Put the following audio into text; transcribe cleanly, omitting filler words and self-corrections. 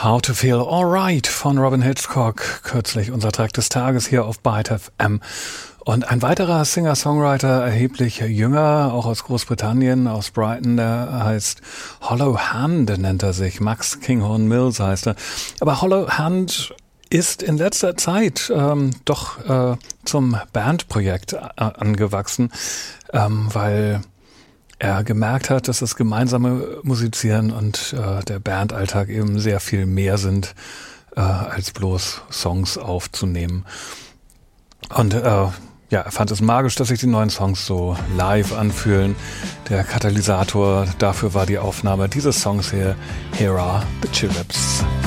How to Feel Alright von Robin Hitchcock, kürzlich unser Track des Tages hier auf Byte FM. Und ein weiterer Singer-Songwriter, erheblich jünger, auch aus Großbritannien, aus Brighton, der heißt Hollow Hand, nennt er sich. Max Kinghorn Mills heißt er. Aber Hollow Hand ist in letzter Zeit doch zum Bandprojekt angewachsen, weil er gemerkt hat, dass das gemeinsame Musizieren und der Bandalltag eben sehr viel mehr sind, als bloß Songs aufzunehmen. Und er fand es magisch, dass sich die neuen Songs so live anfühlen. Der Katalysator dafür war die Aufnahme dieses Songs hier, Here Are the Tulips.